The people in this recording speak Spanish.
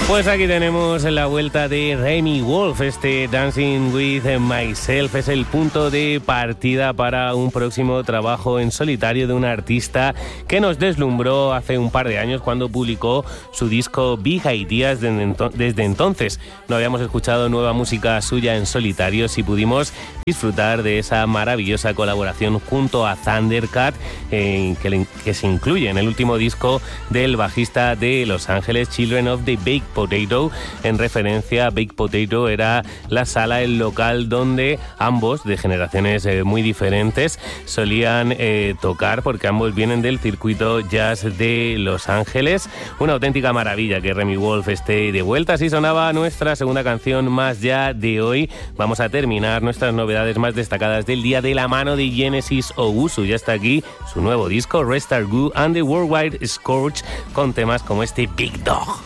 Pues aquí tenemos la vuelta de Remi Wolf. Este Dancing with Myself es el punto de partida para un próximo trabajo en solitario de un artista que nos deslumbró hace un par de años cuando publicó su disco Big Ideas. Desde entonces no habíamos escuchado nueva música suya en solitario, si pudimos disfrutar de esa maravillosa colaboración junto a Thundercat que se incluye en el último disco del bajista de Los Ángeles, Children of the Baked Potato. En referencia, Baked Potato era la sala, el local donde ambos, de generaciones muy diferentes, solían tocar, porque ambos vienen del circuito jazz de Los Ángeles. Una auténtica maravilla que Remi Wolf esté de vuelta. Así sonaba nuestra segunda canción más ya de hoy. Vamos a terminar nuestras novedades más destacadas del día de la mano de Genesis Owusu. Ya está aquí su nuevo disco, Restart Goo and the Worldwide Scourge, con temas como este Big Dog.